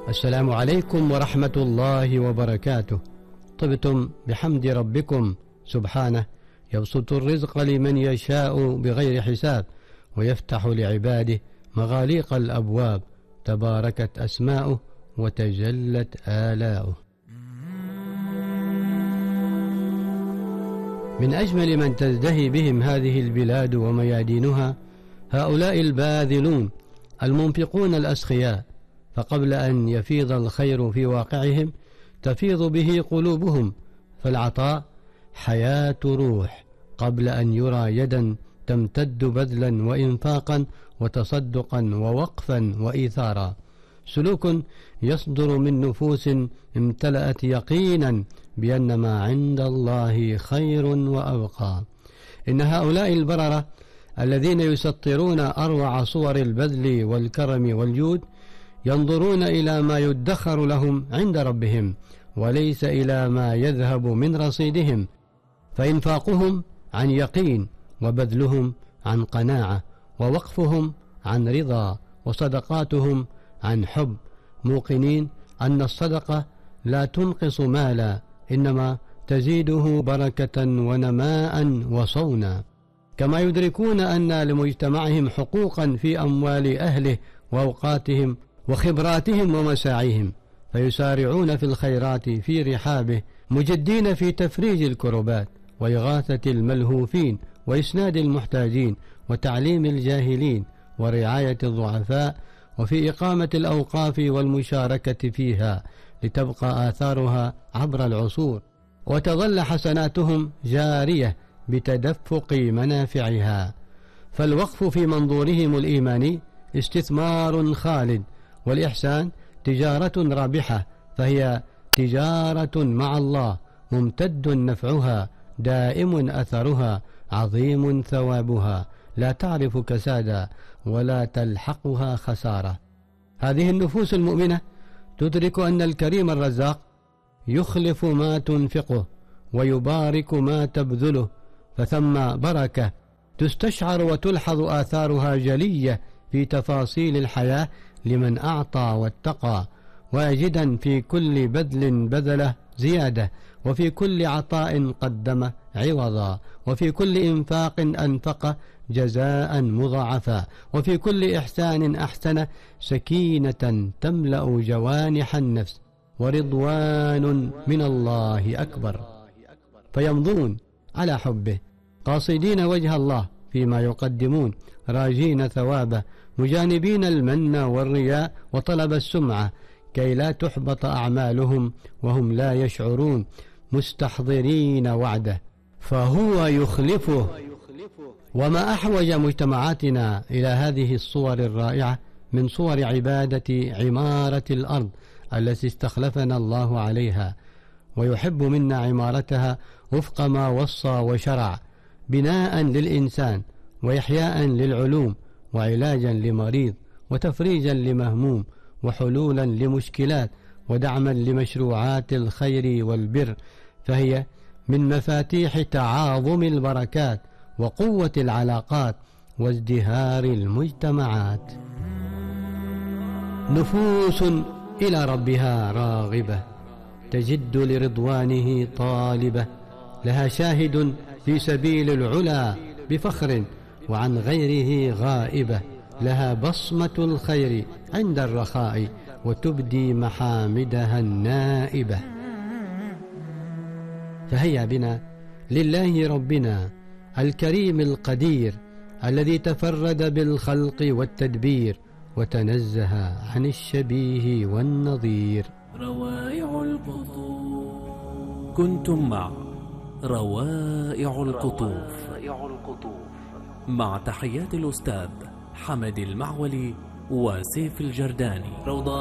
السلام عليكم ورحمة الله وبركاته. طبتم بحمد ربكم سبحانه، يبسط الرزق لمن يشاء بغير حساب، ويفتح لعباده مغاليق الأبواب، تباركت أسماؤه وتجلت آلاؤه. من أجمل من تزدهي بهم هذه البلاد وميادينها هؤلاء الباذلون المنفقون الأسخياء، فقبل أن يفيض الخير في واقعهم تفيض به قلوبهم، فالعطاء حياة روح قبل أن يرى يدا تمتد بذلا وإنفاقا وتصدقا ووقفا وإيثارا، سلوك يصدر من نفوس امتلأت يقينا بأن ما عند الله خير وأبقى. إن هؤلاء البررة الذين يسطرون أروع صور البذل والكرم والجود ينظرون إلى ما يدخر لهم عند ربهم وليس إلى ما يذهب من رصيدهم، فإنفاقهم عن يقين، وبذلهم عن قناعة، ووقفهم عن رضا، وصدقاتهم عن حب، موقنين أن الصدقة لا تنقص مالا، إنما تزيده بركة ونماء وصونا. كما يدركون أن لمجتمعهم حقوقا في أموال أهله وأوقاتهم وخبراتهم ومساعيهم، فيسارعون في الخيرات في رحابه، مجدين في تفريج الكربات وإغاثة الملهوفين وإسناد المحتاجين وتعليم الجاهلين ورعاية الضعفاء، وفي إقامة الأوقاف والمشاركة فيها لتبقى آثارها عبر العصور، وتظل حسناتهم جارية بتدفق منافعها. فالوقف في منظورهم الإيماني استثمار خالد، والإحسان تجارة رابحة، فهي تجارة مع الله ممتد نفعها، دائم أثرها، عظيم ثوابها، لا تعرف كسادا ولا تلحقها خسارة. هذه النفوس المؤمنة تدرك أن الكريم الرزاق يخلف ما تنفقه ويبارك ما تبذله، فثم بركة تستشعر وتلحظ آثارها جلية في تفاصيل الحياة لمن أعطى واتقى، واجدا في كل بذل بذله زيادة، وفي كل عطاء قدم عوضا، وفي كل إنفاق أنفق جزاء مضاعفا، وفي كل إحسان أحسن سكينة تملأ جوانح النفس، ورضوان من الله أكبر. فيمضون على حبه قاصدين وجه الله فيما يقدمون، راجين ثوابه، مجانبين المن والرياء وطلب السمعة، كي لا تحبط أعمالهم وهم لا يشعرون، مستحضرين وعده فهو يخلفه. وما أحوج مجتمعاتنا إلى هذه الصور الرائعة من صور عبادة عمارة الأرض التي استخلفنا الله عليها، ويحب منا عمارتها وفق ما وصى وشرع، بناء للإنسان، وإحياء للعلوم، وعلاجا لمريض، وتفريجا لمهموم، وحلولا لمشكلات، ودعما لمشروعات الخير والبر، فهي من مفاتيح تعاظم البركات وقوة العلاقات وازدهار المجتمعات. نفوس إلى ربها راغبة، تجد لرضوانه طالبة، لها شاهد في سبيل العلا بفخر وعن غيره غائبة، لها بصمة الخير عند الرخاء وتبدي محامدها النائبة. فهيا بنا لله ربنا الكريم القدير الذي تفرد بالخلق والتدبير وتنزه عن الشبيه والنظير. روائع القطوف. كنتم مع روائع القطوف مع تحيات الأستاذ حمد المعولي وسيف الجرداني.